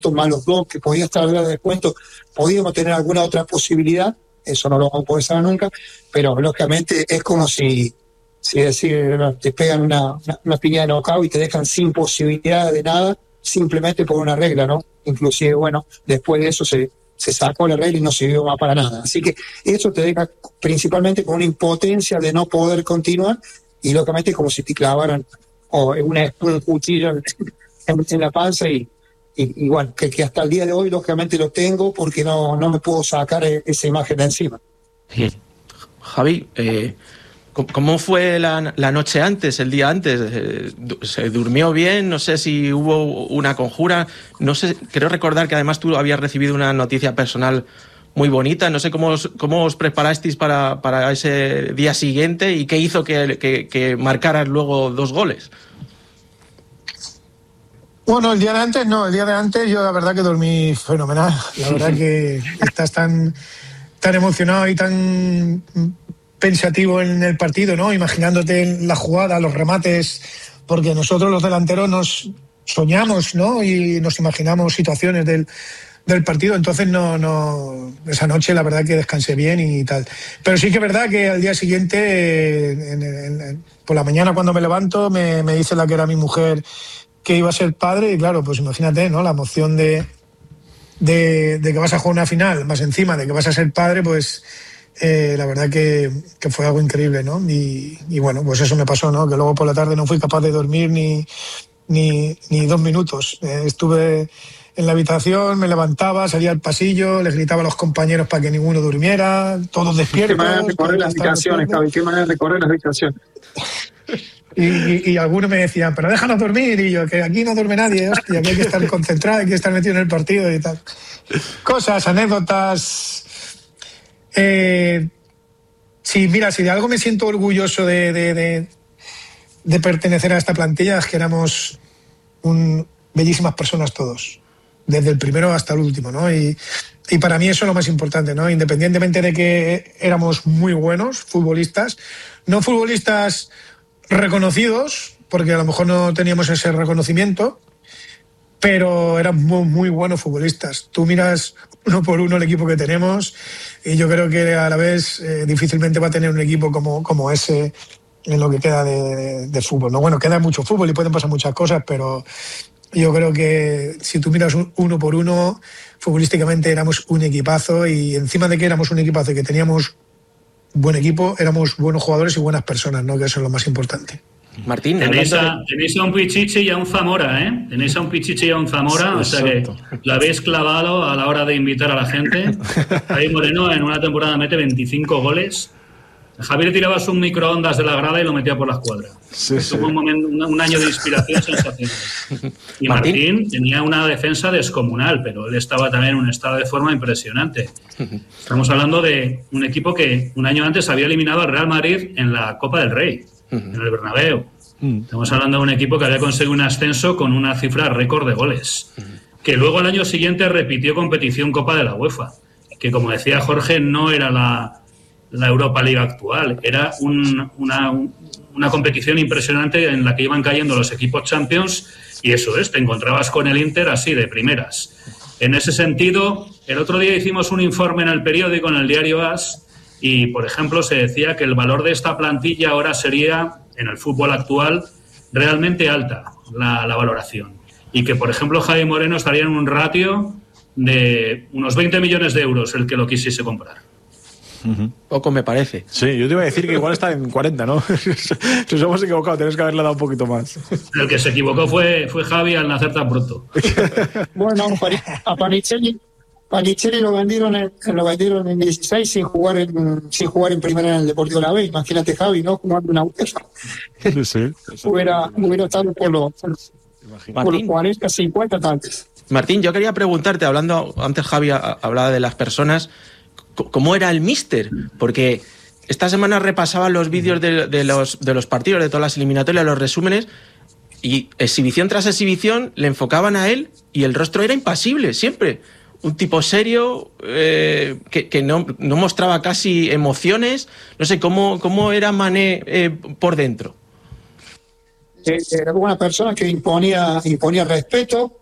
más los dos que podía estar de descuento, podíamos tener alguna otra posibilidad. Eso no lo vamos a poder saber nunca, pero lógicamente es como si decir, te pegan una piña de knockout y te dejan sin posibilidad de nada, simplemente por una regla, ¿no? Inclusive, bueno, después de eso se sacó la regla y no sirvió más para nada. Así que eso te deja principalmente con una impotencia de no poder continuar, y lógicamente como si te clavaran un cuchillo en la panza, y bueno, que hasta el día de hoy lógicamente lo tengo porque no me puedo sacar esa imagen de encima. Javi, ¿cómo fue la noche antes, el día antes? ¿Se durmió bien? No sé si hubo una conjura. No sé, creo recordar que además tú habías recibido una noticia personal muy bonita. No sé cómo os preparasteis para ese día siguiente y qué hizo que marcaras luego 2 goles. Bueno, el día de antes yo la verdad que dormí fenomenal. La verdad que estás tan emocionado y tan pensativo en el partido, ¿no? Imaginándote la jugada, los remates, porque nosotros los delanteros nos soñamos, ¿no? Y nos imaginamos situaciones del partido, entonces no esa noche la verdad que descansé bien y tal. Pero sí que es verdad que al día siguiente, por la mañana cuando me levanto, me dice la que era mi mujer que iba a ser padre, y claro, pues imagínate, ¿no? La emoción de que vas a jugar una final, más encima de que vas a ser padre, pues la verdad que fue algo increíble, ¿no? Y bueno, pues eso me pasó, ¿no? Que luego por la tarde no fui capaz de dormir ni 2 minutos. Estuve en la habitación, me levantaba, salía al pasillo, les gritaba a los compañeros para que ninguno durmiera, todos despiertos. Qué manera de recorrer las habitaciones, Javi, qué manera de recorrer las habitaciones. Y algunos me decían, pero déjanos dormir, y yo, que aquí no duerme nadie, hostia, que hay que estar concentrado, hay que estar metido en el partido y tal. Cosas, anécdotas. Sí, mira, si de algo me siento orgulloso de pertenecer a esta plantilla, es que éramos bellísimas personas todos, desde el primero hasta el último, ¿no? Y para mí eso es lo más importante, ¿no? Independientemente de que éramos muy buenos futbolistas, no futbolistas reconocidos, porque a lo mejor no teníamos ese reconocimiento, pero eran muy, muy buenos futbolistas. Tú miras uno por uno el equipo que tenemos y yo creo que a la vez difícilmente va a tener un equipo como ese en lo que queda de fútbol, ¿no? Bueno, queda mucho fútbol y pueden pasar muchas cosas, pero yo creo que si tú miras uno por uno, futbolísticamente éramos un equipazo, y encima de que éramos un equipazo y que teníamos buen equipo, éramos buenos jugadores y buenas personas, ¿no? Que eso es lo más importante. Martín, tenéis a un Pichichi y a un Zamora, ¿eh? Tenéis a un Pichichi y a un Zamora, o sea que lo habéis clavado a la hora de invitar a la gente. Javi Moreno en una temporada mete 25 goles. Javier tirabas un microondas de la grada y lo metía por la escuadra. Tuvo un año de inspiración sensacional. Y Martín tenía una defensa descomunal, pero él estaba también en un estado de forma impresionante. Estamos hablando de un equipo que un año antes había eliminado al Real Madrid en la Copa del Rey, en el Bernabéu. Estamos hablando de un equipo que había conseguido un ascenso con una cifra récord de goles, que luego al año siguiente repitió competición Copa de la UEFA, que como decía Jorge no era la Europa League actual, era una competición impresionante en la que iban cayendo los equipos Champions, y eso es, te encontrabas con el Inter así de primeras. En ese sentido, el otro día hicimos un informe en el periódico, en el diario AS, y por ejemplo se decía que el valor de esta plantilla ahora sería, en el fútbol actual, realmente alta la valoración, y que por ejemplo Javi Moreno estaría en un ratio de unos 20 millones de euros el que lo quisiese comprar. Poco me parece. Sí, yo te iba a decir que igual está en 40, ¿no? Nos hemos equivocado, tenés que haberle dado un poquito más. El que se equivocó fue Javi al nacer tan pronto. Bueno, a Panicelli lo vendieron en 16 sin jugar en primera en el Deportivo La B. Imagínate, Javi, ¿no? Jugando una UEFA. Sí. Hubiera estado por los 40, 50 tantos. Martín, yo quería preguntarte, hablando, antes Javi hablaba de las personas, ¿cómo era el míster? Porque esta semana repasaba los vídeos de los partidos, de todas las eliminatorias, los resúmenes, y exhibición tras exhibición le enfocaban a él y el rostro era impasible, siempre. Un tipo serio, que no mostraba casi emociones. No sé, ¿cómo era Mané por dentro? Era una persona que imponía respeto,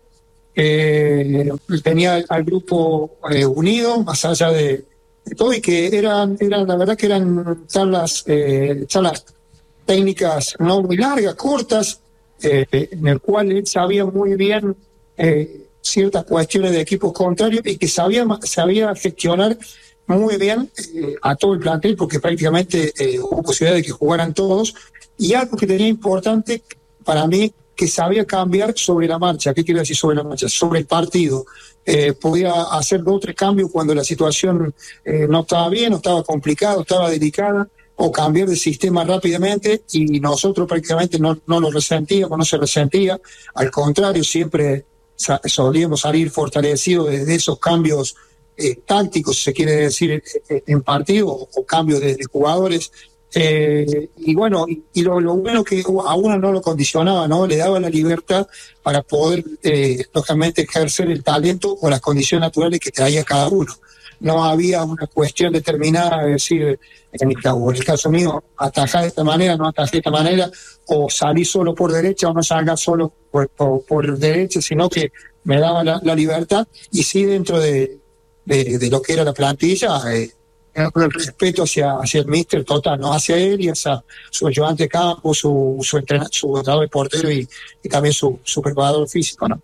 tenía al grupo unido, más allá de todo, y que eran la verdad que eran charlas técnicas no muy largas, cortas, en el cual él sabía muy bien ciertas cuestiones de equipos contrarios y que sabía gestionar muy bien a todo el plantel, porque prácticamente hubo posibilidad de que jugaran todos, y algo que tenía importante para mí, que sabía cambiar sobre la marcha. ¿Qué quiero decir sobre la marcha? Sobre el partido. Podía hacer 2 o 3 cambios cuando la situación no estaba bien, no estaba complicada, estaba delicada, o cambiar de sistema rápidamente, y nosotros prácticamente no lo resentíamos, no se resentía. Al contrario, siempre solíamos salir fortalecidos de esos cambios tácticos, se quiere decir, en partido, o cambios de jugadores. Y bueno, y lo bueno que a uno no lo condicionaba, ¿no? Le daba la libertad para poder, lógicamente, ejercer el talento o las condiciones naturales que traía cada uno. No había una cuestión determinada de decir, en el caso mío, atajar de esta manera, no atajar de esta manera, o salir solo por derecha o no salgar solo por derecha, sino que me daba la libertad, y sí, dentro de lo que era la plantilla, el respeto hacia el míster total, ¿no? Hacia él y hacia su ayudante de campo, su entrenador de portero y también su preparador físico, ¿no?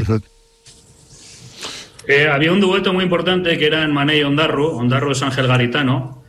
Había un dueto muy importante que era en Mané y Ondarru. Ondarru es Ángel Garitano,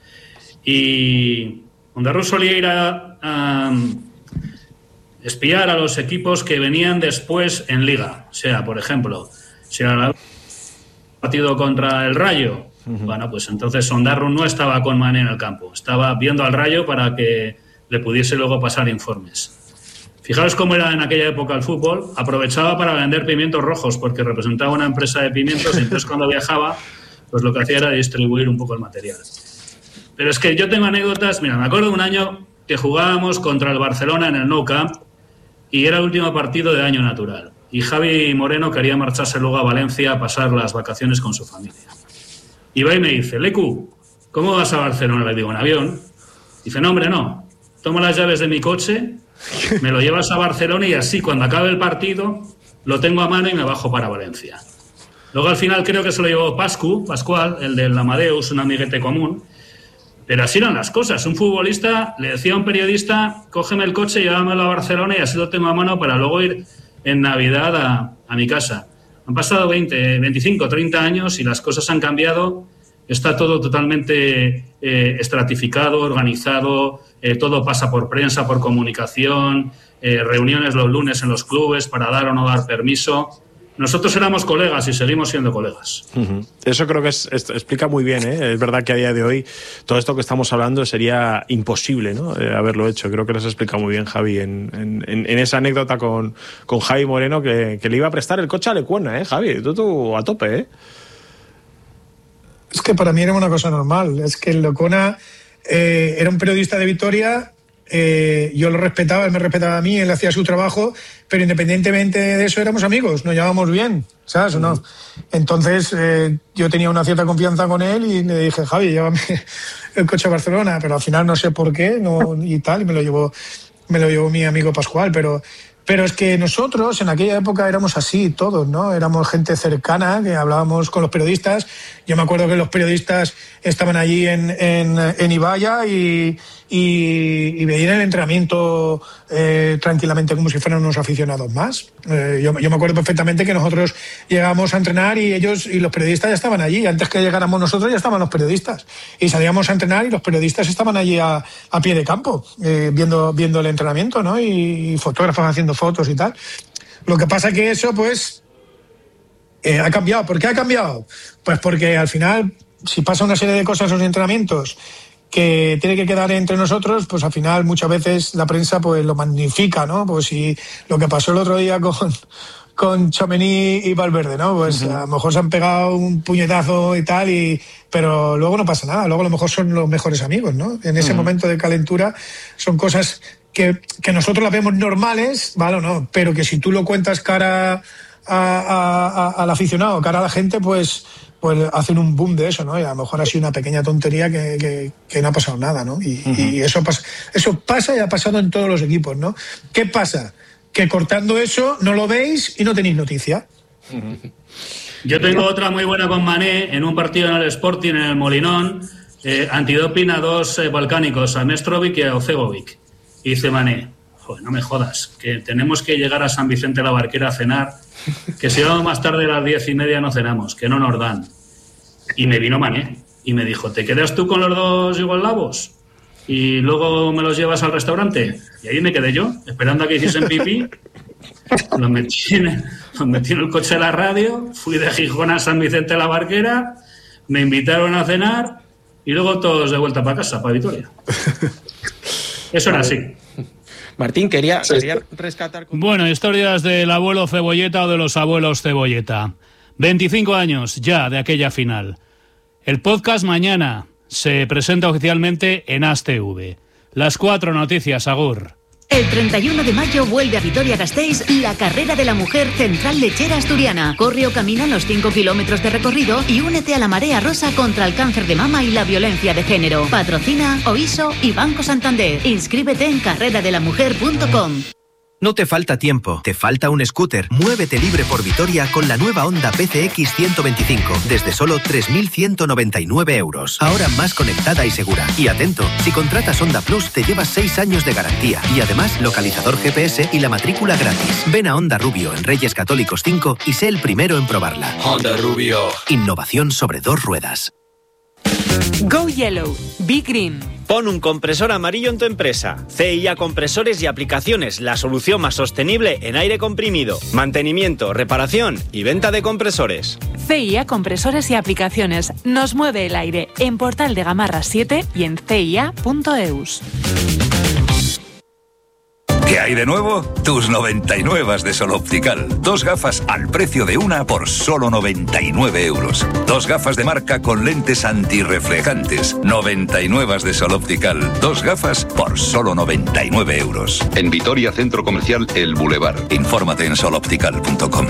y Ondarru solía ir a espiar a los equipos que venían después en Liga. O sea, por ejemplo, si era el partido contra el Rayo, bueno, pues entonces Ondarru no estaba con Mané en el campo, estaba viendo al Rayo para que le pudiese luego pasar informes. Fijaros cómo era en aquella época el fútbol. Aprovechaba para vender pimientos rojos, porque representaba una empresa de pimientos, y entonces cuando viajaba, pues lo que hacía era distribuir un poco el material. Pero es que yo tengo anécdotas. Mira, me acuerdo de un año que jugábamos contra el Barcelona en el Nou Camp, y era el último partido de año natural, y Javi Moreno quería marcharse luego a Valencia a pasar las vacaciones con su familia. Y va y me dice: Lecu, ¿cómo vas a Barcelona? Le digo: en avión. Dice: no, hombre, no. Tomo las llaves de mi coche, me lo llevas a Barcelona, y así cuando acabe el partido lo tengo a mano y me bajo para Valencia. Luego al final creo que se lo llevó Pascual, el del Amadeus, un amiguete común. Pero así eran las cosas. Un futbolista le decía a un periodista: cógeme el coche, llévamelo a Barcelona y así lo tengo a mano para luego ir en Navidad a mi casa. Han pasado 20, 25, 30 años y las cosas han cambiado. Está todo totalmente estratificado, organizado, todo pasa por prensa, por comunicación, reuniones los lunes en los clubes para dar o no dar permiso. Nosotros éramos colegas y seguimos siendo colegas. Eso creo que explica muy bien, ¿eh? Es verdad que a día de hoy todo esto que estamos hablando sería imposible, ¿no? Haberlo hecho. Creo que lo has explicado muy bien, Javi, en esa anécdota con Javi Moreno, que le iba a prestar el coche a Lecuona, ¿eh, Javi? Tú a tope, ¿eh? Es que para mí era una cosa normal. Es que el Lecuona era un periodista de Vitoria. Yo lo respetaba, él me respetaba a mí, él hacía su trabajo, pero independientemente de eso éramos amigos, nos llevábamos bien, ¿sabes o no? Entonces yo tenía una cierta confianza con él y le dije: Javi, llévame el coche a Barcelona, pero al final no sé por qué, y tal, y me lo llevó mi amigo Pascual, pero es que nosotros en aquella época éramos así todos, ¿no? Éramos gente cercana, que hablábamos con los periodistas. Yo me acuerdo que los periodistas estaban allí en Ibaya y veían el entrenamiento tranquilamente como si fueran unos aficionados más. Yo me acuerdo perfectamente que nosotros llegábamos a entrenar y los periodistas ya estaban allí. Antes que llegáramos nosotros ya estaban los periodistas. Y salíamos a entrenar y los periodistas estaban allí a pie de campo, viendo el entrenamiento, ¿no? Y fotógrafos haciendo fotos y tal. Lo que pasa que eso, pues, ha cambiado. ¿Por qué ha cambiado? Pues porque al final, si pasa una serie de cosas en los entrenamientos que tiene que quedar entre nosotros, pues al final muchas veces la prensa pues lo magnifica, ¿no? Pues si lo que pasó el otro día con Tchouaméni y Valverde, ¿no? Pues a lo mejor se han pegado un puñetazo y tal, pero luego no pasa nada, luego a lo mejor son los mejores amigos, ¿no? En ese momento de calentura son cosas que nosotros las vemos normales, ¿vale o no? Pero que si tú lo cuentas cara al aficionado, cara a la gente, pues hacen un boom de eso, ¿no? Y a lo mejor ha sido una pequeña tontería que no ha pasado nada, ¿no? Y eso pasa y ha pasado en todos los equipos, ¿no? ¿Qué pasa? Que cortando eso no lo veis y no tenéis noticia. Yo tengo otra muy buena con Mané en un partido en el Sporting, en el Molinón, antidoping a dos balcánicos, a Mestrovic y a Ocegovic. Y dice Mané, joder, no me jodas, que tenemos que llegar a San Vicente la Barquera a cenar, que si vamos más tarde a las 10:30 no cenamos, que no nos dan. Y me vino Mané y me dijo, ¿te quedas tú con los dos igualavos? Y luego me los llevas al restaurante. Y ahí me quedé yo, esperando a que hiciesen pipí. Los metí en el coche de la radio, fui de Gijón a San Vicente de la Barquera, me invitaron a cenar y luego todos de vuelta para casa, para Vitoria. Eso era así. Martín, quería rescatar... Bueno, historias del abuelo Cebolleta o de los abuelos Cebolleta. 25 años ya de aquella final. El podcast mañana se presenta oficialmente en ASTV. Las 4 noticias, agur. El 31 de mayo vuelve a Vitoria-Gasteiz la carrera de la mujer Central Lechera Asturiana. Corre o camina los 5 kilómetros de recorrido y únete a la Marea Rosa contra el cáncer de mama y la violencia de género. Patrocina OISO y Banco Santander. Inscríbete en carreradelamujer.com. No te falta tiempo, te falta un scooter. Muévete libre por Vitoria con la nueva Honda PCX 125 desde solo 3.199 euros. Ahora más conectada y segura. Y atento, si contratas Honda Plus te llevas 6 años de garantía y además localizador GPS y la matrícula gratis. Ven a Honda Rubio en Reyes Católicos 5 y sé el primero en probarla. Honda Rubio. Innovación sobre 2 ruedas. Go Yellow, Be Green. Pon un compresor amarillo en tu empresa. CIA Compresores y Aplicaciones, la solución más sostenible en aire comprimido, mantenimiento, reparación y venta de compresores. CIA Compresores y Aplicaciones. Nos mueve el aire en Portal de Gamarra 7 y en cia.eus. ¿Qué hay de nuevo? Tus 99 de Sol Optical. 2 gafas al precio de una por solo 99 euros. 2 gafas de marca con lentes antirreflejantes. 99 de Sol Optical. 2 gafas por solo 99 euros. En Vitoria, Centro Comercial El Boulevard. Infórmate en soloptical.com.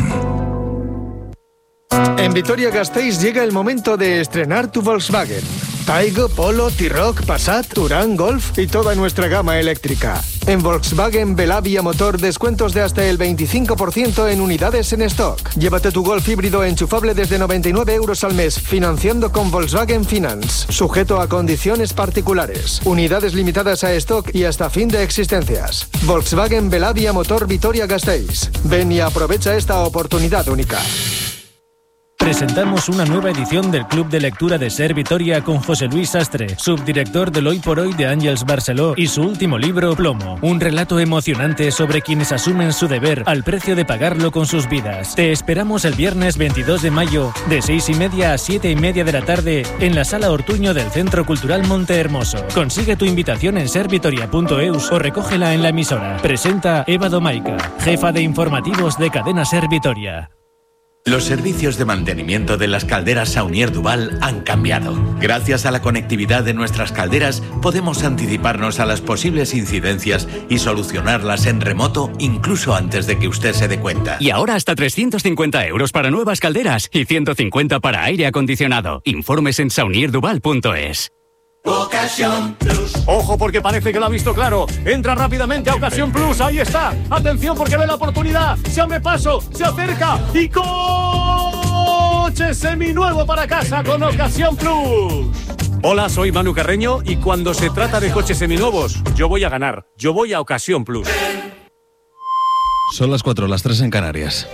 En Vitoria-Gasteiz llega el momento de estrenar tu Volkswagen. Taigo, Polo, T-Roc, Passat, Touran, Golf y toda nuestra gama eléctrica. En Volkswagen Belavia Motor descuentos de hasta el 25% en unidades en stock. Llévate tu Golf híbrido enchufable desde 99 euros al mes, financiando con Volkswagen Finance. Sujeto a condiciones particulares. Unidades limitadas a stock y hasta fin de existencias. Volkswagen Belavia Motor Vitoria-Gasteiz. Ven y aprovecha esta oportunidad única. Presentamos una nueva edición del Club de Lectura de Ser Vitoria con José Luis Sastre, subdirector del Hoy por Hoy de Àngels Barceló, y su último libro, Plomo. Un relato emocionante sobre quienes asumen su deber al precio de pagarlo con sus vidas. Te esperamos el viernes 22 de mayo, de 6:30 a 7:30 de la tarde, en la Sala Ortuño del Centro Cultural Monte Hermoso. Consigue tu invitación en servitoria.eus o recógela en la emisora. Presenta Eva Domaica, jefa de informativos de Cadena Ser Vitoria. Los servicios de mantenimiento de las calderas Saunier Duval han cambiado. Gracias a la conectividad de nuestras calderas, podemos anticiparnos a las posibles incidencias y solucionarlas en remoto incluso antes de que usted se dé cuenta. Y ahora hasta 350 euros para nuevas calderas y 150 para aire acondicionado. Informes en saunierduval.es. Ocasión Plus. Ojo porque parece que lo ha visto claro. Entra rápidamente a Ocasión Plus. Ahí está. Atención porque ve la oportunidad. Se abre paso. Se acerca. Y coche seminuevo para casa con Ocasión Plus. Hola, soy Manu Carreño y cuando se trata de coches seminuevos, yo voy a ganar. Yo voy a Ocasión Plus. Son las 4, las 3 en Canarias.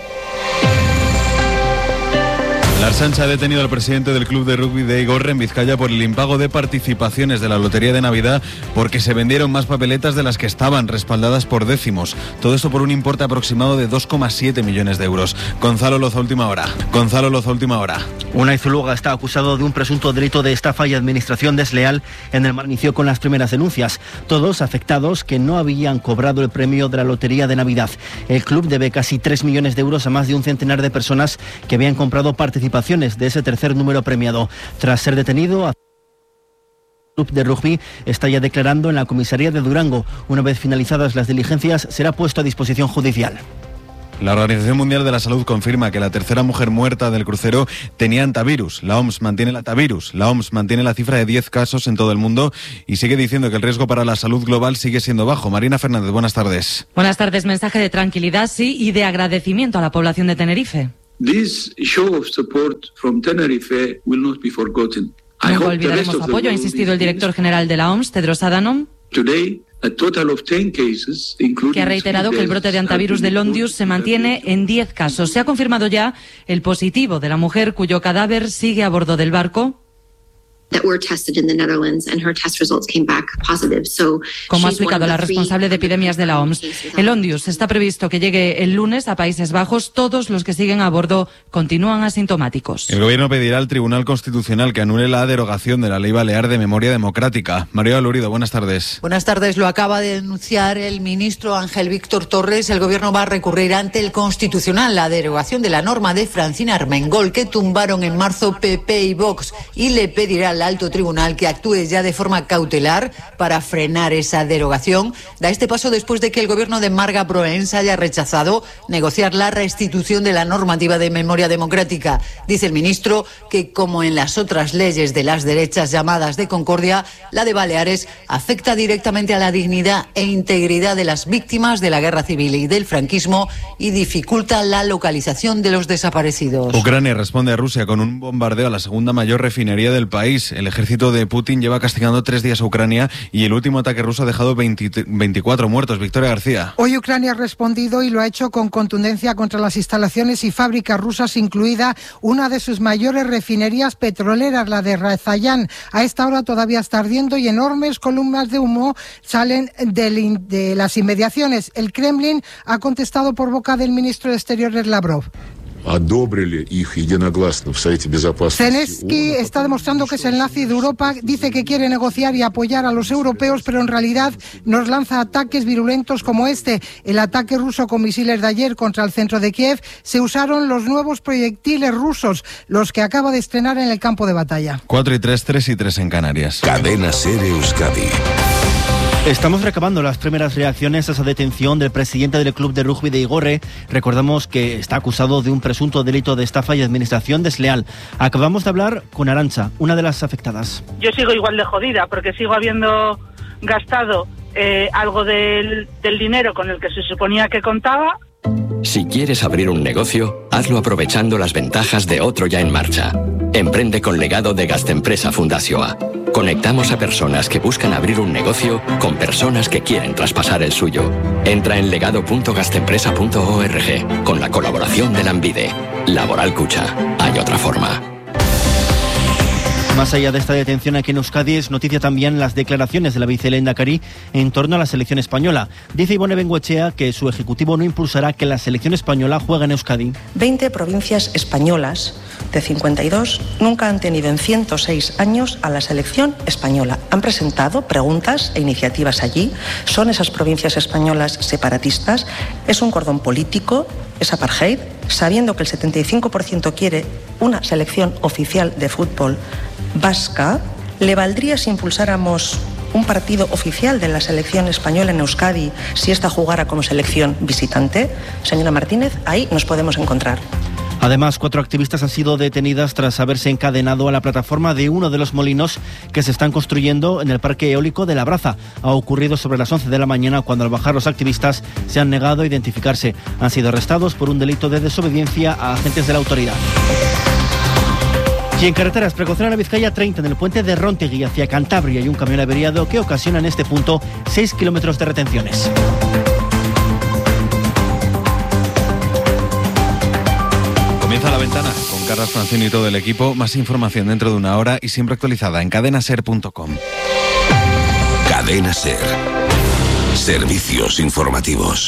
La Ertzaintza ha detenido al presidente del club de rugby de Igorre en Vizcaya por el impago de participaciones de la Lotería de Navidad porque se vendieron más papeletas de las que estaban respaldadas por décimos. Todo esto por un importe aproximado de 2,7 millones de euros. Gonzalo Loza, última hora. Unai Zuluaga está acusado de un presunto delito de estafa y administración desleal en el mar. Inició con las primeras denuncias. Todos afectados que no habían cobrado el premio de la Lotería de Navidad. El club debe casi 3 millones de euros a más de un centenar de personas que habían comprado participaciones de ese tercer número premiado. Tras ser detenido, el club de rugby está ya declarando en la comisaría de Durango. Una vez finalizadas las diligencias, será puesto a disposición judicial. La Organización Mundial de la Salud confirma que la tercera mujer muerta del crucero tenía hantavirus. La OMS mantiene la cifra de 10 casos en todo el mundo y sigue diciendo que el riesgo para la salud global sigue siendo bajo. Marina Fernández, buenas tardes. Buenas tardes. Mensaje de tranquilidad, sí, y de agradecimiento a la población de Tenerife. This show of support from Tenerife will not be forgotten. Nunca olvidaremos su apoyo, ha insistido el director general de la OMS, Tedros Adhanom, que ha reiterado que el brote de antivirus de Londius se mantiene en 10 casos. Se ha confirmado ya el positivo de la mujer cuyo cadáver sigue a bordo del barco. Como ha explicado la responsable de epidemias de la OMS, el Londius está previsto que llegue el lunes a Países Bajos. Todos los que siguen a bordo continúan asintomáticos. El Gobierno pedirá al Tribunal Constitucional que anule la derogación de la Ley Balear de Memoria Democrática. María Lurido, buenas tardes. Buenas tardes. Lo acaba de denunciar el ministro Ángel Víctor Torres. El Gobierno va a recurrir ante el Constitucional la derogación de la norma de Francina Armengol que tumbaron en marzo PP y Vox, y le pedirá al alto tribunal que actúe ya de forma cautelar para frenar esa derogación. Da este paso después de que el gobierno de Marga Proens haya rechazado negociar la restitución de la normativa de memoria democrática. Dice el ministro que, como en las otras leyes de las derechas llamadas de concordia, la de Baleares afecta directamente a la dignidad e integridad de las víctimas de la guerra civil y del franquismo y dificulta la localización de los desaparecidos. Ucrania responde a Rusia con un bombardeo a la segunda mayor refinería del país. El ejército de Putin lleva castigando 3 días a Ucrania y el último ataque ruso ha dejado 24 muertos. Victoria García. Hoy Ucrania ha respondido y lo ha hecho con contundencia contra las instalaciones y fábricas rusas, incluida una de sus mayores refinerías petroleras, la de Razayán. A esta hora todavía está ardiendo y enormes columnas de humo salen de las inmediaciones. El Kremlin ha contestado por boca del ministro de Exteriores Lavrov. Zelensky está demostrando que es el nazi de Europa, dice que quiere negociar y apoyar a los europeos, pero en realidad nos lanza ataques virulentos como este. El ataque ruso con misiles de ayer contra el centro de Kiev, se usaron los nuevos proyectiles rusos, los que acaba de estrenar en el campo de batalla. 4:03, 3:03 en Canarias. Cadena SER Euskadi. Estamos recabando las primeras reacciones a esa detención del presidente del club de rugby de Igorre. Recordamos que está acusado de un presunto delito de estafa y administración desleal. Acabamos de hablar con Arantxa, una de las afectadas. Yo sigo igual de jodida porque sigo habiendo gastado algo del dinero con el que se suponía que contaba. Si quieres abrir un negocio, hazlo aprovechando las ventajas de otro ya en marcha. Emprende con legado de Gastempresa Fundazioa. Conectamos a personas que buscan abrir un negocio con personas que quieren traspasar el suyo. Entra en legado.gastempresa.org con la colaboración de Lanbide. Laboral Cucha. Hay otra forma. Más allá de esta detención aquí en Euskadi, es noticia también las declaraciones de la vicelehendakari en torno a la selección española. Dice Ibone Bengoechea que su ejecutivo no impulsará que la selección española juegue en Euskadi. 20 provincias españolas de 52 nunca han tenido en 106 años a la selección española. Han presentado preguntas e iniciativas allí. ¿Son esas provincias españolas separatistas? ¿Es un cordón político? ¿Es apartheid? Sabiendo que el 75% quiere una selección oficial de fútbol vasca, ¿le valdría si impulsáramos un partido oficial de la selección española en Euskadi si esta jugara como selección visitante? Señora Martínez, ahí nos podemos encontrar. Además, 4 activistas han sido detenidas tras haberse encadenado a la plataforma de uno de los molinos que se están construyendo en el parque eólico de La Braza. Ha ocurrido sobre las 11 de la mañana cuando al bajar los activistas se han negado a identificarse. Han sido arrestados por un delito de desobediencia a agentes de la autoridad. Y en carreteras, precaución en la Vizcaya 30 en el puente de Rontegui hacia Cantabria y un camión averiado que ocasiona en este punto 6 kilómetros de retenciones. Comienza La Ventana con Carlos Francini y todo el equipo. Más información dentro de una hora y siempre actualizada en cadenaser.com. Cadena SER. Servicios informativos.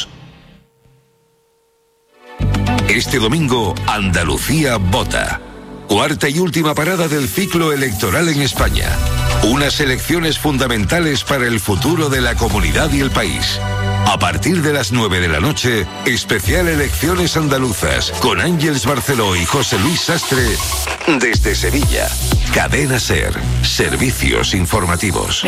Este domingo, Andalucía vota. Cuarta y última parada del ciclo electoral en España. Unas elecciones fundamentales para el futuro de la comunidad y el país. A partir de las 9 de la noche, especial Elecciones Andaluzas con Ángeles Barceló y José Luis Sastre desde Sevilla. Cadena SER. Servicios informativos.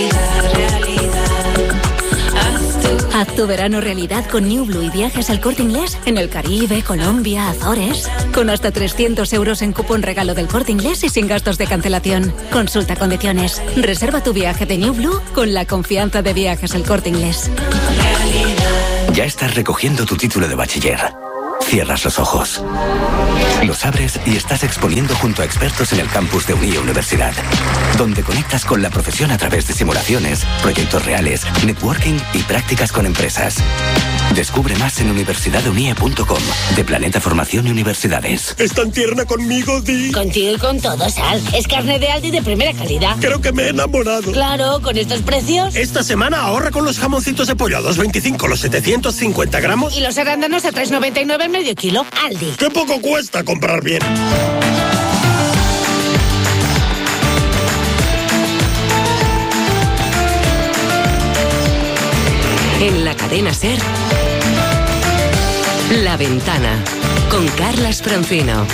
Haz tu verano realidad con New Blue y viajes al Corte Inglés en el Caribe, Colombia, Azores. Con hasta 300 euros en cupón regalo del Corte Inglés y sin gastos de cancelación. Consulta condiciones. Reserva tu viaje de New Blue con la confianza de Viajes El Corte Inglés. Ya estás recogiendo tu título de bachiller. cierras los ojos. Los abres y estás exponiendo junto a expertos en el campus de UNIE Universidad, donde conectas con la profesión a través de simulaciones, proyectos reales, networking y prácticas con empresas. Descubre más en universidadunie.com, de Planeta Formación y Universidades. ¿Es tan tierna conmigo, Di? Contigo y con todo, Sal. Es carne de Aldi de primera calidad. Creo que me he enamorado. Claro, con estos precios. Esta semana ahorra con los jamoncitos de pollo a 2,25 los 750 gramos. Y los arándanos a 3,99 el medio kilo. Aldi. ¡Qué poco cuesta comprar bien! En la cadena SER, La Ventana, con Carlas Francino.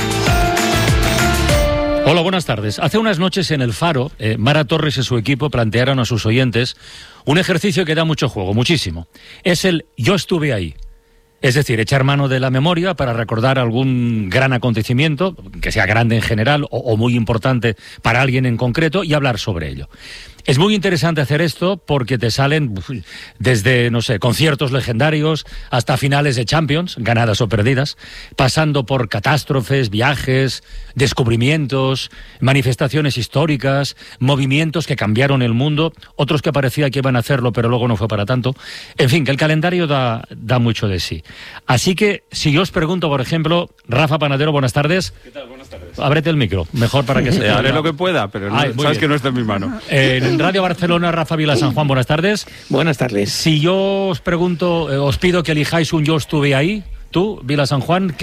Hola, buenas tardes. Hace unas noches en El Faro, Mara Torres y su equipo plantearon a sus oyentes un ejercicio que da mucho juego, muchísimo. Es el yo estuve ahí. Es decir, echar mano de la memoria para recordar algún gran acontecimiento, que sea grande en general o muy importante para alguien en concreto, y hablar sobre ello. Es muy interesante hacer esto porque te salen desde, no sé, conciertos legendarios hasta finales de Champions, ganadas o perdidas, pasando por catástrofes, viajes, descubrimientos, manifestaciones históricas, movimientos que cambiaron el mundo, otros que parecía que iban a hacerlo pero luego no fue para tanto. En fin, que el calendario da mucho de sí. Así que, si yo os pregunto, por ejemplo, Rafa Panadero, buenas tardes. ¿Qué tal? Buenas tardes. Ábrete el micro, mejor para que se... Haré lo que pueda, pero no, sabes bien que no está en mi mano. En Radio Barcelona, Rafa Vila San Juan, buenas tardes. Buenas tardes. Si yo os pregunto, os pido que elijáis un yo estuve ahí, tú, Vila San Juan,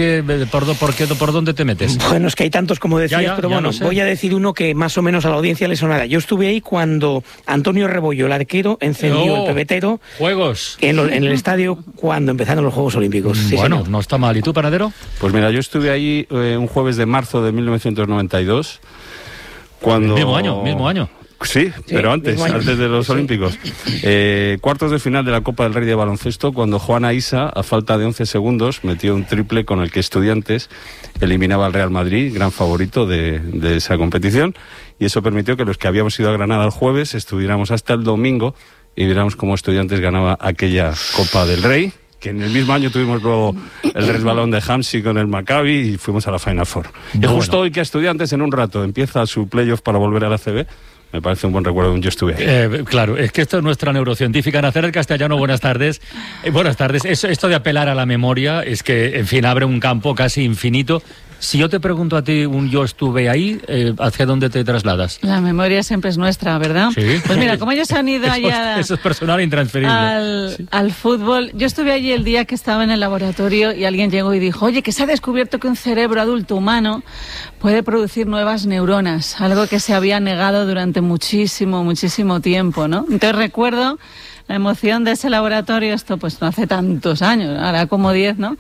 ¿por dónde te metes? Bueno, es que hay tantos como decías, pero bueno, voy a decir uno que más o menos a la audiencia le sonará. Yo estuve ahí cuando Antonio Rebollo, el arquero, encendió el pebetero. Juegos. En el estadio cuando empezaron los Juegos Olímpicos. Sí, bueno, señor. No está mal. ¿Y tú, Panadero? Pues mira, yo estuve ahí un jueves de marzo de 1992. Cuando... Mismo año. Sí, pero antes de los Olímpicos. Cuartos de final de la Copa del Rey de baloncesto, cuando Juana Isa, a falta de 11 segundos, metió un triple con el que Estudiantes eliminaba al Real Madrid, gran favorito de esa competición, y eso permitió que los que habíamos ido a Granada el jueves estuviéramos hasta el domingo y viéramos cómo Estudiantes ganaba aquella Copa del Rey, que en el mismo año tuvimos luego el resbalón de Hamsik con el Maccabi y fuimos a la Final Four. Y justo hoy que Estudiantes en un rato empieza su playoff para volver a la ACB, me parece un buen recuerdo de un yo estuve ahí. Claro, es que esto es nuestra neurocientífica. Nacer Castellano, buenas tardes. Buenas tardes. Esto de apelar a la memoria es que, en fin, abre un campo casi infinito. Si yo te pregunto a ti un yo estuve ahí, ¿hacia dónde te trasladas? La memoria siempre es nuestra, ¿verdad? Sí. Pues mira, como ellos han ido allá eso es personal e intransferible. Al fútbol, yo estuve allí el día que estaba en el laboratorio y alguien llegó y dijo, oye, que se ha descubierto que un cerebro adulto humano puede producir nuevas neuronas, algo que se había negado durante muchísimo tiempo, ¿no? Entonces recuerdo la emoción de ese laboratorio, esto pues no hace tantos años, ahora como 10, ¿no?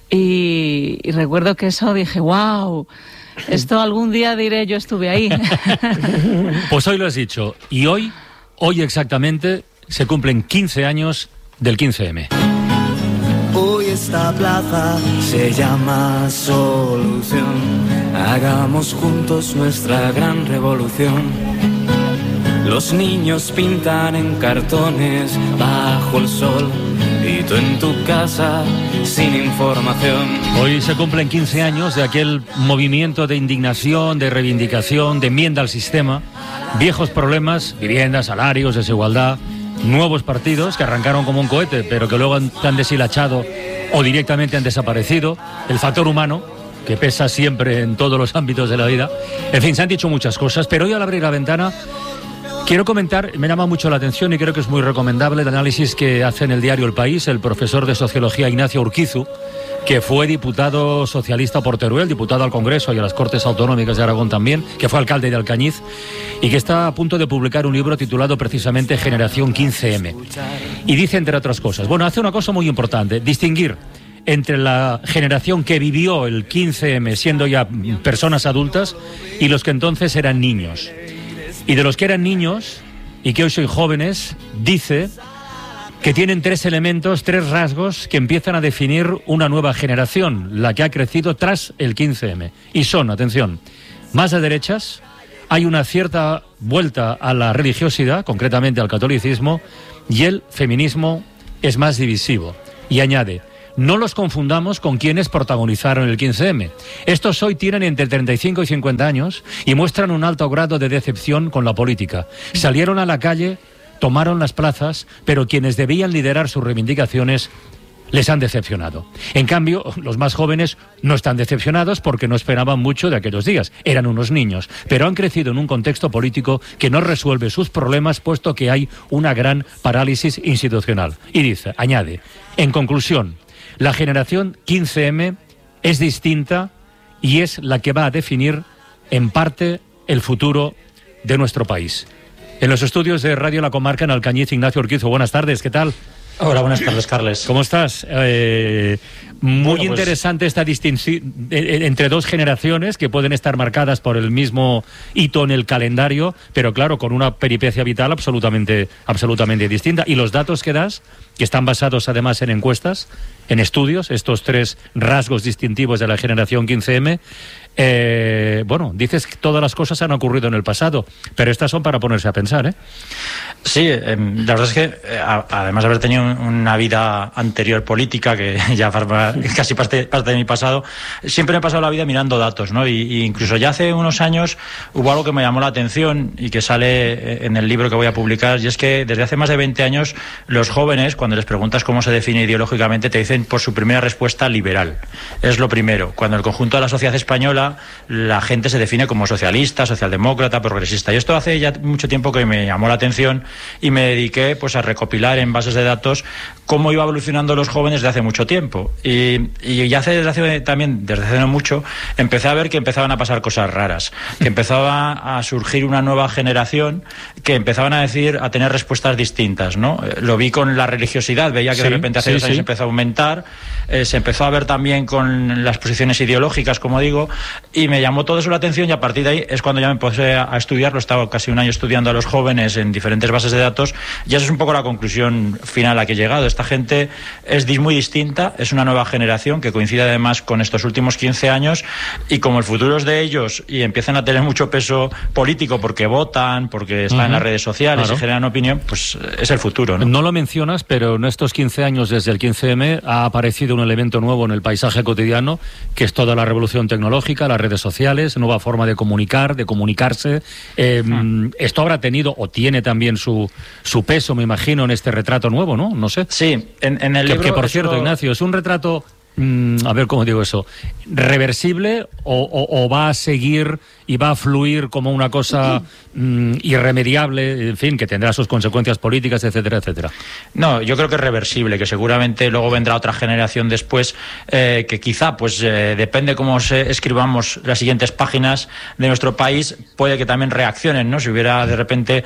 Y recuerdo que eso dije, wow, esto algún día diré yo estuve ahí. Pues hoy lo has dicho, y hoy exactamente, se cumplen 15 años del 15M. Hoy esta plaza se llama Solución, hagamos juntos nuestra gran revolución. Los niños pintan en cartones bajo el sol y tú en tu casa sin información. Hoy se cumplen 15 años de aquel movimiento de indignación, de reivindicación, de enmienda al sistema. Viejos problemas, vivienda, salarios, desigualdad, nuevos partidos que arrancaron como un cohete pero que luego han deshilachado o directamente han desaparecido. El factor humano, que pesa siempre en todos los ámbitos de la vida. En fin, se han dicho muchas cosas, pero hoy al abrir la ventana quiero comentar, me llama mucho la atención y creo que es muy recomendable el análisis que hace en el diario El País el profesor de Sociología Ignacio Urquizu, que fue diputado socialista por Teruel, diputado al Congreso y a las Cortes Autonómicas de Aragón también, que fue alcalde de Alcañiz y que está a punto de publicar un libro titulado precisamente Generación 15M. Y dice, entre otras cosas, bueno, hace una cosa muy importante, distinguir entre la generación que vivió el 15M siendo ya personas adultas y los que entonces eran niños. Y de los que eran niños y que hoy son jóvenes, dice que tienen tres elementos, tres rasgos que empiezan a definir una nueva generación, la que ha crecido tras el 15M. Y son, atención, más de derechas, hay una cierta vuelta a la religiosidad, concretamente al catolicismo, y el feminismo es más divisivo. Y añade, no los confundamos con quienes protagonizaron el 15M. Estos hoy tienen entre 35 y 50 años y muestran un alto grado de decepción con la política. Salieron a la calle, tomaron las plazas, pero quienes debían liderar sus reivindicaciones les han decepcionado. En cambio, los más jóvenes no están decepcionados porque no esperaban mucho de aquellos días. Eran unos niños, pero han crecido en un contexto político que no resuelve sus problemas, puesto que hay una gran parálisis institucional. Y dice, añade, en conclusión, la generación 15M es distinta y es la que va a definir, en parte, el futuro de nuestro país. En los estudios de Radio La Comarca, en Alcañiz, Ignacio Urquizo, buenas tardes, ¿qué tal? Hola, buenas tardes, Carles. ¿Cómo estás? Muy interesante esta distinción entre dos generaciones que pueden estar marcadas por el mismo hito en el calendario, pero claro, con una peripecia vital absolutamente distinta. Y los datos que das, que están basados además en encuestas, en estudios, estos tres rasgos distintivos de la generación 15M, bueno, dices que todas las cosas han ocurrido en el pasado, pero estas son para ponerse a pensar, ¿eh? Sí, la verdad es que además de haber tenido una vida anterior política, que ya forma casi parte de mi pasado, siempre me he pasado la vida mirando datos, ¿no? Y incluso ya hace unos años hubo algo que me llamó la atención y que sale en el libro que voy a publicar, y es que desde hace más de 20 años los jóvenes, cuando les preguntas cómo se define ideológicamente, te dicen por su primera respuesta liberal. Es lo primero. Cuando el conjunto de la sociedad española, la gente se define como socialista, socialdemócrata, progresista. Y esto hace ya mucho tiempo que me llamó la atención y me dediqué pues a recopilar en bases de datos cómo iba evolucionando los jóvenes desde hace mucho tiempo. Y ya desde hace no mucho, empecé a ver que empezaban a pasar cosas raras, que empezaba a surgir una nueva generación que empezaban a tener respuestas distintas, ¿no? Lo vi con la religiosidad, veía que de repente hace 2 años empezó a aumentar, se empezó a ver también con las posiciones ideológicas, como digo, y me llamó todo eso la atención, y a partir de ahí es cuando ya me empecé a estudiarlo. Estaba casi un año estudiando a los jóvenes en diferentes bases de datos, y esa es un poco la conclusión final a la que he llegado. Esta gente es muy distinta, es una nueva generación que coincide además con estos últimos 15 años, y como el futuro es de ellos y empiezan a tener mucho peso político porque votan, porque están en las redes sociales, y generan opinión, pues es el futuro, ¿no? No lo mencionas, pero en estos 15 años desde el 15M ha aparecido un elemento nuevo en el paisaje cotidiano, que es toda la revolución tecnológica, las redes sociales, nueva forma de comunicar, de comunicarse. Esto habrá tenido o tiene también su peso, me imagino, en este retrato nuevo, ¿no? No sé. Sí, en el libro... Que por cierto, Ignacio, ¿es un retrato, a ver cómo digo eso, reversible o va a seguir y va a fluir como una cosa irremediable, en fin, que tendrá sus consecuencias políticas, etcétera, etcétera? No, yo creo que es reversible, que seguramente luego vendrá otra generación después, que quizá, pues depende cómo escribamos las siguientes páginas de nuestro país, puede que también reaccionen, ¿no? Si hubiera de repente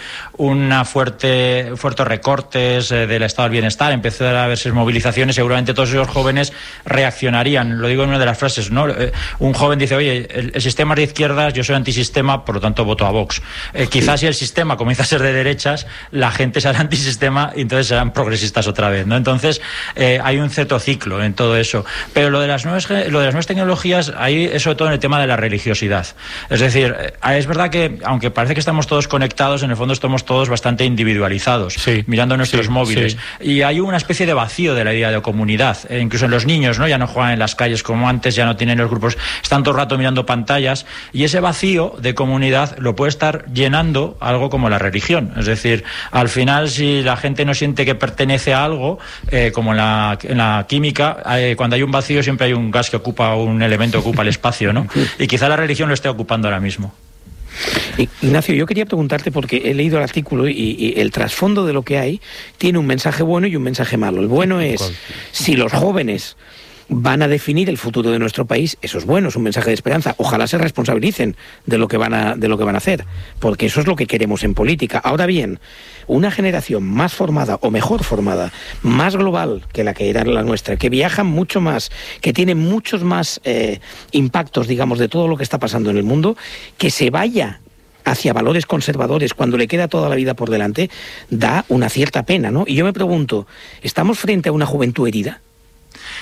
fuertes recortes del estado del bienestar, empezar a verse movilizaciones, seguramente todos esos jóvenes reaccionarían. Lo digo en una de las frases, ¿no? Un joven dice, oye, el sistema es de izquierdas, yo soy antisistema, por lo tanto voto a Vox. Quizás si el sistema comienza a ser de derechas, la gente será antisistema y entonces serán progresistas otra vez, ¿no? Entonces hay un cierto ciclo en todo eso. Pero lo de las nuevas tecnologías, ahí es sobre todo en el tema de la religiosidad. Es decir, es verdad que aunque parece que estamos todos conectados, en el fondo estamos todos bastante individualizados, mirando nuestros móviles. Y hay una especie de vacío de la idea de comunidad. Incluso en los niños, ¿no? Ya no juegan en las calles como antes, ya no tienen los grupos, están todo el rato mirando pantallas, y ese vacío de comunidad lo puede estar llenando algo como la religión. Es decir, al final, si la gente no siente que pertenece a algo, como en la química, cuando hay un vacío siempre hay un gas que ocupa, un elemento que ocupa el espacio, ¿no? Y quizá la religión lo esté ocupando ahora mismo. Ignacio, yo quería preguntarte, porque he leído el artículo y el trasfondo de lo que hay tiene un mensaje bueno y un mensaje malo. El bueno es, si los jóvenes van a definir el futuro de nuestro país, eso es bueno, es un mensaje de esperanza. Ojalá se responsabilicen de lo que van a hacer, porque eso es lo que queremos en política. Ahora bien, una generación más formada o mejor formada, más global que la que era la nuestra, que viaja mucho más, que tiene muchos más impactos, digamos, de todo lo que está pasando en el mundo, que se vaya hacia valores conservadores cuando le queda toda la vida por delante, da una cierta pena, ¿no? Y yo me pregunto, ¿estamos frente a una juventud herida?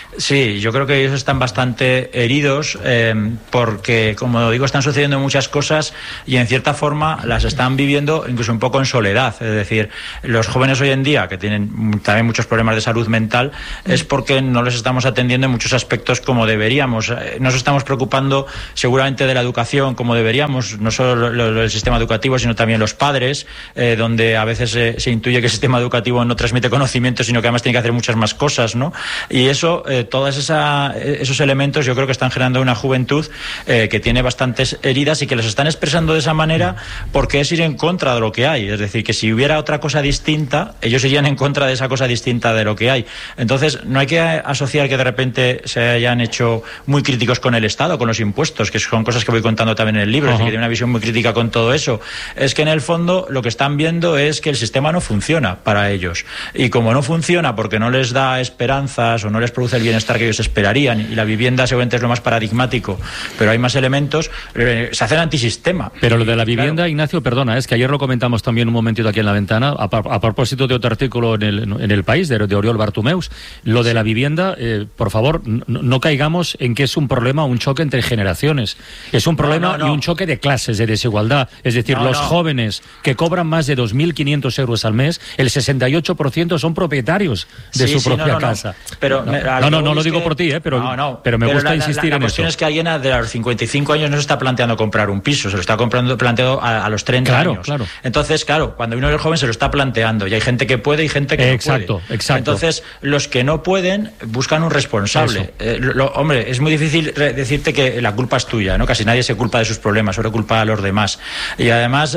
Sí, yo creo que ellos están bastante heridos porque, como digo, están sucediendo muchas cosas y en cierta forma las están viviendo incluso un poco en soledad. Es decir, los jóvenes hoy en día, que tienen también muchos problemas de salud mental, es porque no les estamos atendiendo en muchos aspectos como deberíamos. Nos estamos preocupando seguramente de la educación como deberíamos, no solo el sistema educativo, sino también los padres, donde a veces se intuye que el sistema educativo no transmite conocimiento, sino que además tiene que hacer muchas más cosas, ¿no? Y eso, todos esos elementos yo creo que están generando una juventud que tiene bastantes heridas y que les están expresando de esa manera porque es ir en contra de lo que hay. Es decir, que si hubiera otra cosa distinta, ellos irían en contra de esa cosa distinta de lo que hay. Entonces, no hay que asociar que de repente se hayan hecho muy críticos con el Estado, con los impuestos, que son cosas que voy contando también en el libro, es decir, que tiene una visión muy crítica con todo eso. Es que en el fondo lo que están viendo es que el sistema no funciona para ellos. Y como no funciona porque no les da esperanzas o no les produce el bienestar que ellos esperarían, y la vivienda seguramente es lo más paradigmático, pero hay más elementos, se hacen antisistema. Pero lo de la vivienda, claro. Ignacio, perdona, es que ayer lo comentamos también un momentito aquí en la ventana, a propósito de otro artículo en el País, de Oriol Bartumeus, lo de la vivienda, por favor, no caigamos en que es un problema, un choque entre generaciones. Es un problema y un choque de clases, de desigualdad. Es decir, los jóvenes que cobran más de 2.500 euros al mes, el 68% son propietarios de su propia casa. Pero no lo digo por ti, pero me gusta insistir en eso. La cuestión es que alguien de los 55 años no se está planteando comprar un piso, se lo está planteando a los 30 años. Claro. Entonces, claro, cuando uno es joven se lo está planteando y hay gente que puede y gente que no puede. Exacto. Entonces, los que no pueden buscan un responsable. Hombre, es muy difícil decirte que la culpa es tuya, ¿no? Casi nadie se culpa de sus problemas, solo culpa a los demás. Y además,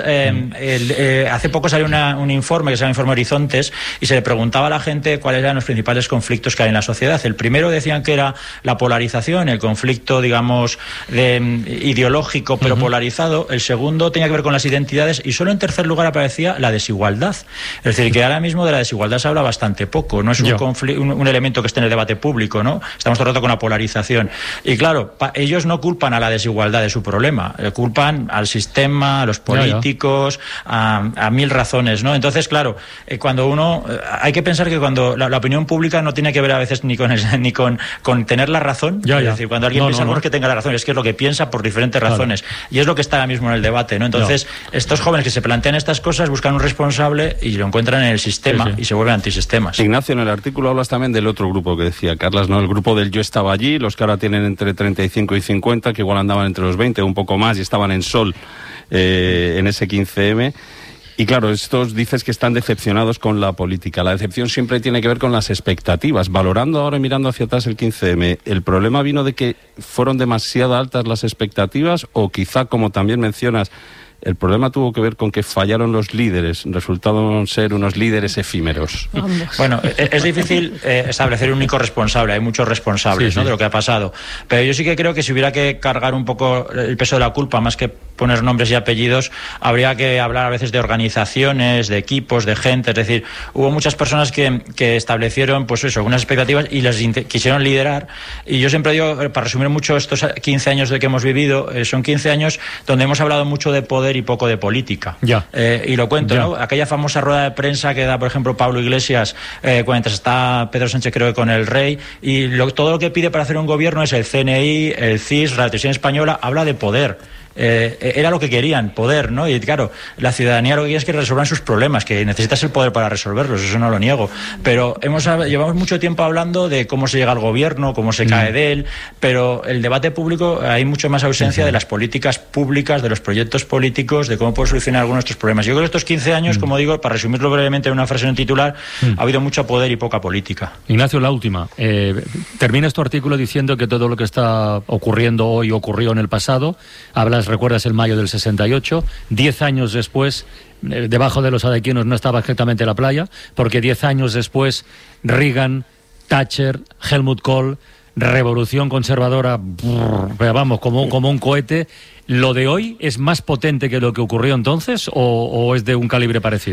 hace poco salió un informe que se llama Informe Horizontes y se le preguntaba a la gente cuáles eran los principales conflictos que hay en la sociedad. El primero decían que era la polarización, el conflicto, digamos, ideológico pero polarizado. El segundo tenía que ver con las identidades y solo en tercer lugar aparecía la desigualdad. Es decir, que ahora mismo de la desigualdad se habla bastante poco, no es un elemento que esté en el debate público, ¿no? Estamos todo el rato con la polarización. Y claro, ellos no culpan a la desigualdad de su problema, culpan al sistema, a los políticos, a mil razones, ¿no? Entonces, claro, cuando uno... hay que pensar que cuando la opinión pública no tiene que ver a veces ni con tener la razón, es decir, cuando alguien piensa no es que tenga la razón, es que es lo que piensa por diferentes razones. Y es lo que está ahora mismo en el debate, ¿no? Entonces, estos jóvenes que se plantean estas cosas buscan un responsable y lo encuentran en el sistema y se vuelven antisistemas. Ignacio, en el artículo hablas también del otro grupo que decía Carlas, ¿no? El grupo del Yo estaba allí, los que ahora tienen entre 35 y 50, que igual andaban entre los 20, un poco más, y estaban en Sol en ese 15M. Y claro, estos dices que están decepcionados con la política. La decepción siempre tiene que ver con las expectativas. Valorando ahora y mirando hacia atrás el 15M, ¿el problema vino de que fueron demasiado altas las expectativas o quizá, como también mencionas, el problema tuvo que ver con que fallaron los líderes, resultaron ser unos líderes efímeros? Bueno, es difícil establecer un único responsable, hay muchos responsables, ¿no? De lo que ha pasado. Pero yo sí que creo que si hubiera que cargar un poco el peso de la culpa, más que poner nombres y apellidos, habría que hablar a veces de organizaciones, de equipos, de gente. Es decir, hubo muchas personas que establecieron, pues eso, unas expectativas y las quisieron liderar. Y yo siempre digo, para resumir mucho estos 15 años de que hemos vivido, son 15 años donde hemos hablado mucho de poder y poco de política. Y lo cuento, ¿no? Aquella famosa rueda de prensa que da, por ejemplo, Pablo Iglesias, mientras está Pedro Sánchez, creo que con el rey, y todo lo que pide para hacer un gobierno es el CNI, el CIS, la Televisión Española, habla de poder. Era lo que querían, poder, ¿no? Y claro, la ciudadanía lo que quiere es que resuelvan sus problemas, que necesitas el poder para resolverlos, eso no lo niego, pero llevamos mucho tiempo hablando de cómo se llega al gobierno, cómo se cae de él, pero el debate público, hay mucho más ausencia de las políticas públicas, de los proyectos políticos, de cómo poder solucionar algunos de estos problemas. Yo creo que estos 15 años, como digo, para resumirlo brevemente en una frase en un titular, ha habido mucho poder y poca política. Ignacio, la última. Terminas tu artículo diciendo que todo lo que está ocurriendo hoy ocurrió en el pasado. Recuerdas el mayo del 68, 10 años después, debajo de los adequinos no estaba exactamente la playa, porque 10 años después, Reagan, Thatcher, Helmut Kohl, revolución conservadora, vamos, como un cohete. ¿Lo de hoy es más potente que lo que ocurrió entonces o es de un calibre parecido?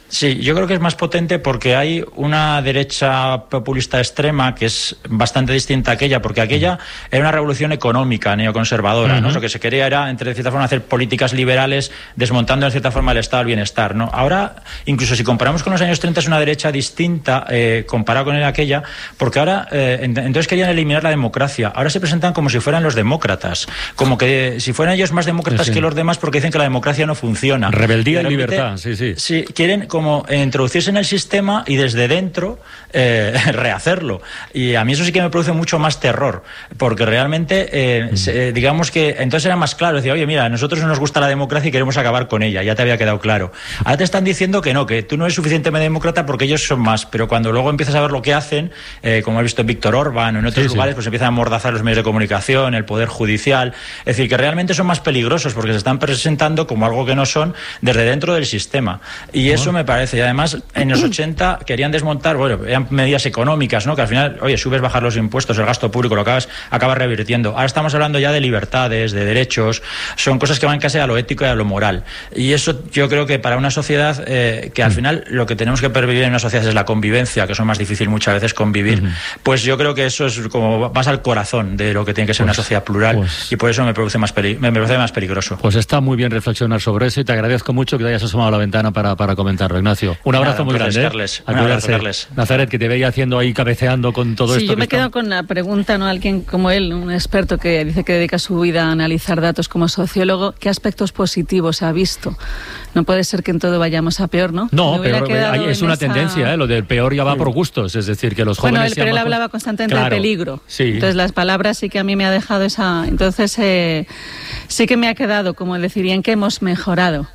Sí, yo creo que es más potente porque hay una derecha populista extrema que es bastante distinta a aquella, porque aquella era una revolución económica, neoconservadora, ¿no? Lo que se quería era, de cierta forma, hacer políticas liberales, desmontando, de cierta forma, el estado del bienestar, ¿no? Ahora, incluso si comparamos con los años 30, es una derecha distinta comparado con aquella, porque ahora, entonces querían eliminar la democracia. Ahora se presentan como si fueran los demócratas, como que si fueran ellos más demócratas que los demás, porque dicen que la democracia no funciona. Rebeldía y libertad, Sí, quieren como introducirse en el sistema y desde dentro rehacerlo. Y a mí eso sí que me produce mucho más terror, porque realmente, digamos que entonces era más claro, decía, oye, mira, a nosotros no nos gusta la democracia y queremos acabar con ella, ya te había quedado claro. Ahora te están diciendo que no, que tú no eres suficientemente demócrata porque ellos son más, pero cuando luego empiezas a ver lo que hacen, como has visto en Víctor Orbán o en otros lugares, pues empiezan a amordazar los medios de comunicación, el poder judicial, es decir, que realmente son más peligrosos porque se están presentando como algo que no son desde dentro del sistema. Y eso me parece. Y además, en los 80 querían desmontar, bueno, eran medidas económicas, ¿no? Que al final, oye, subes, bajar los impuestos, el gasto público, lo acabas revirtiendo. Ahora estamos hablando ya de libertades, de derechos, son cosas que van casi a lo ético y a lo moral. Y eso yo creo que para una sociedad, que al final lo que tenemos que pervivir en una sociedad es la convivencia, que es más difícil muchas veces convivir, pues yo creo que eso es como más al corazón de lo que tiene que ser una sociedad plural, y por eso me parece más peligroso. Pues está muy bien reflexionar sobre eso y te agradezco mucho que te hayas asomado a la ventana para comentarlo, Ignacio. Un abrazo muy grande. Carles. Un abrazo, Carles. Nazaret, que te veía haciendo ahí, cabeceando con todo esto. Sí, yo me quedo con la pregunta, ¿no? Alguien como él, un experto que dice que dedica su vida a analizar datos como sociólogo, ¿qué aspectos positivos ha visto? No puede ser que en todo vayamos a peor, ¿no? No, pero es una tendencia, lo del peor ya va por gustos, es decir, que los jóvenes... Bueno, pero él hablaba constantemente de peligro. Sí. Entonces las palabras sí que a mí me ha dejado esa... Entonces sí que me ha quedado, como decir, ¿y en qué hemos mejorado?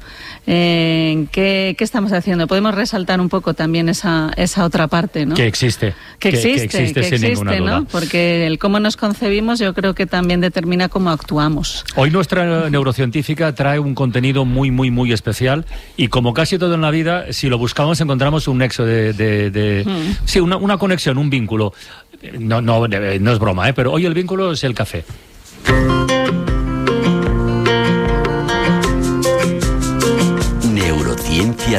¿Qué estamos haciendo? Podemos resaltar un poco también esa otra parte, ¿no? Que existe. Que existe, sin ninguna duda. ¿no? Porque el cómo nos concebimos yo creo que también determina cómo actuamos. Hoy nuestra neurocientífica trae un contenido muy, muy, muy especial y como casi todo en la vida, si lo buscamos encontramos un nexo sí, una conexión, un vínculo. No es broma, pero hoy el vínculo es el café. Neurociencia